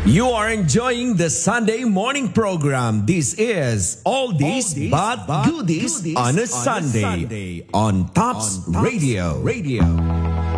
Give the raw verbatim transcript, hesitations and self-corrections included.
You are enjoying the Sunday morning program. This is Oldies but, but Goodies, on a, on Sunday, a Sunday on Tops, on Tops Radio. Radio.